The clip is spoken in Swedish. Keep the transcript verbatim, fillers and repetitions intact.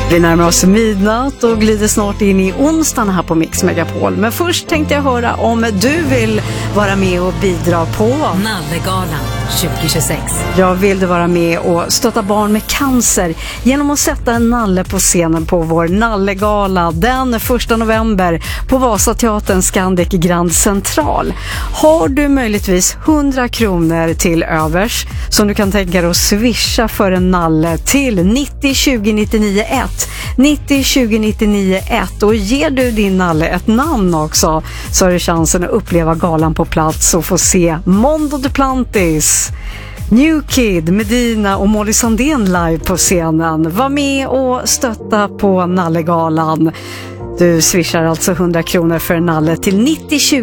Vi närmar oss midnatt och glider snart in i onsdagen här på Mix Megapol. Men först tänkte jag höra om du vill vara med och bidra på Nallegalan tjugo tjugosex. Jag vill du vara med och stötta barn med cancer genom att sätta en nalle på scenen på vår Nallegala den första november på Vasateatern Scandic Grand Central. Har du möjligtvis hundra kronor till övers som du kan tänka dig att swisha för en nalle till nittio tjugo nittionio ett nittio tjugo nittionio ett och ger du din nalle ett namn också så har du chansen att uppleva galan på plats och få se Mondo Duplantis, New Kid, Medina och Molly Sandén live på scenen. Var med och stötta på Nallegalan. Du swishar alltså hundra kronor för en nalle till nittio tjugo